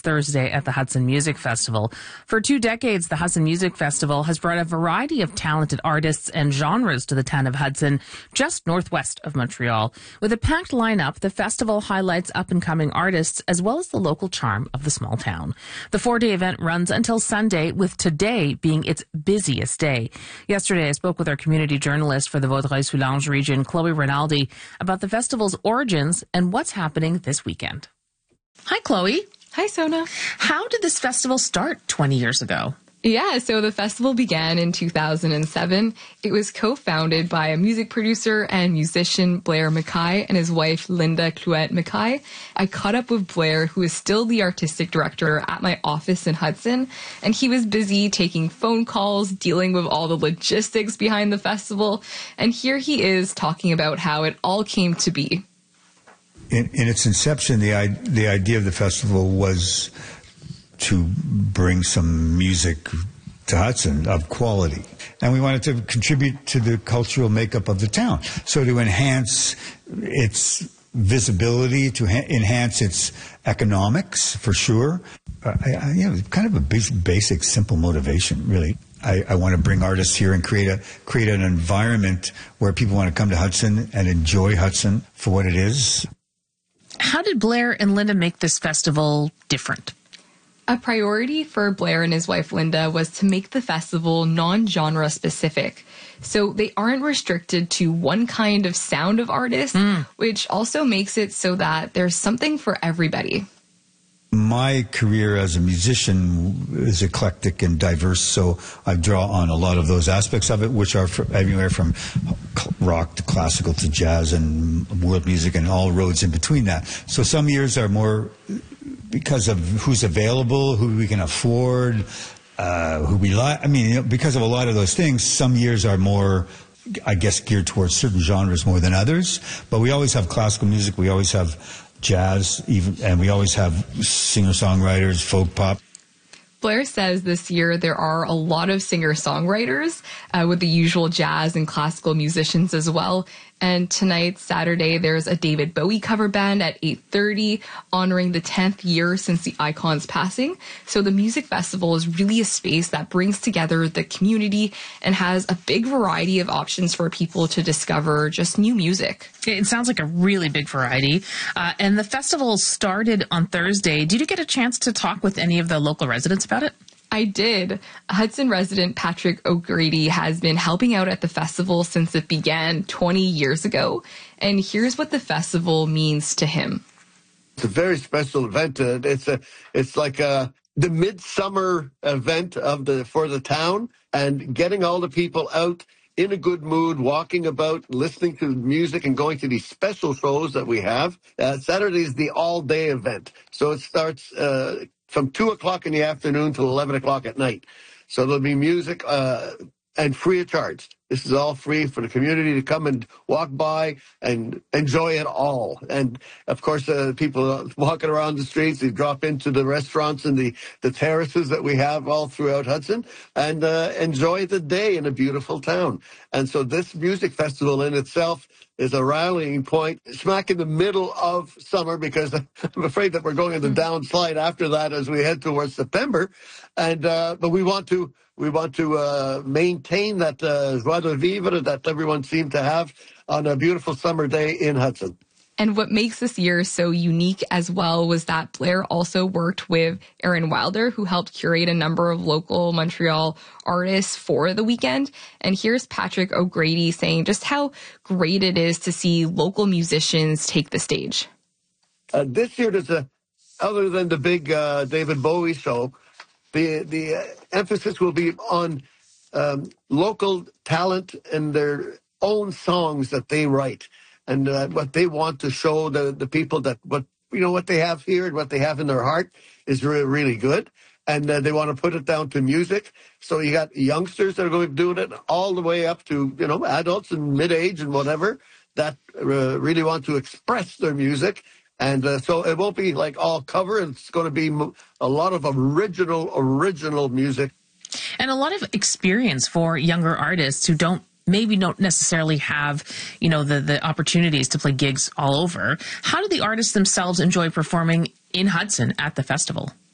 Thursday at the Hudson Music Festival. For 2 decades, the Hudson Music Festival has brought a variety of talented artists and genres to the town of Hudson, just northwest of Montreal. With a packed lineup, the festival highlights up-and-coming artists as well as the local charm of the small town. The 4-day event runs until Sunday, with today being its busiest day. Yesterday, I spoke with our community journalist for the Vaudreuil-Soulanges region, Chloe Rinaldi, about the festival's origins and what's happening this weekend. Hi, Chloe. Hi, Sona. How did this festival start 20 years ago? Yeah, so the festival began in 2007. It was co-founded by a music producer and musician, Blair Mackay, and his wife, Linda Clouet Mackay. I caught up with Blair, who is still the artistic director at my office in Hudson, and he was busy taking phone calls, dealing with all the logistics behind the festival, and here he is talking about how it all came to be. In its inception, the idea of the festival was to bring some music to Hudson of quality. And we wanted to contribute to the cultural makeup of the town. So to enhance its visibility, to enhance its economics, for sure. Kind of a basic, simple motivation, really. I want to bring artists here and create an environment where people want to come to Hudson and enjoy Hudson for what it is. How did Blair and Linda make this festival different? A priority for Blair and his wife Linda was to make the festival non-genre specific. So they aren't restricted to one kind of sound of artist, which also makes it so that there's something for everybody. My career as a musician is eclectic and diverse, so I draw on a lot of those aspects of it, which are everywhere from rock to classical to jazz and world music and all roads in between that. So some years are more because of who's available, who we can afford, who we like. I mean, because of a lot of those things, some years are more, I guess, geared towards certain genres more than others. But we always have classical music. We always have jazz, and we always have singer-songwriters, folk pop. Blair says this year there are a lot of singer-songwriters with the usual jazz and classical musicians as well. And tonight, Saturday, there's a David Bowie cover band at 8:30 honoring the 10th year since the icon's passing. So the music festival is really a space that brings together the community and has a big variety of options for people to discover just new music. It sounds like a really big variety. And the festival started on Thursday. Did you get a chance to talk with any of the local residents about it? I did. Hudson resident Patrick O'Grady has been helping out at the festival since it began 20 years ago. And here's what the festival means to him. It's a very special event. It's like the midsummer event for the town, and getting all the people out in a good mood, walking about, listening to music, and going to these special shows that we have. Saturday is the all-day event. So it starts from 2 o'clock in the afternoon till 11 o'clock at night. So there'll be music and free of charge. This is all free for the community to come and walk by and enjoy it all. And, of course, people walking around the streets, they drop into the restaurants and the terraces that we have all throughout Hudson and enjoy the day in a beautiful town. And so this music festival in itself is a rallying point smack in the middle of summer, because I'm afraid that we're going in the downslide after that as we head towards September. And but we want to maintain that joie de vivre that everyone seemed to have on a beautiful summer day in Hudson. And what makes this year so unique as well was that Blair also worked with Aaron Wilder, who helped curate a number of local Montreal artists for the weekend. And here's Patrick O'Grady saying just how great it is to see local musicians take the stage. This year, other than the big David Bowie show, the emphasis will be on local talent and their own songs that they write. And what they want to show the people that what they have here and what they have in their heart is really good. And they want to put it down to music. So you got youngsters that are going to do it all the way up to, adults in mid-age and whatever that really want to express their music. And so it won't be like all cover. It's going to be a lot of original music. And a lot of experience for younger artists who don't necessarily have, the opportunities to play gigs all over. How do the artists themselves enjoy performing in Hudson at the festival?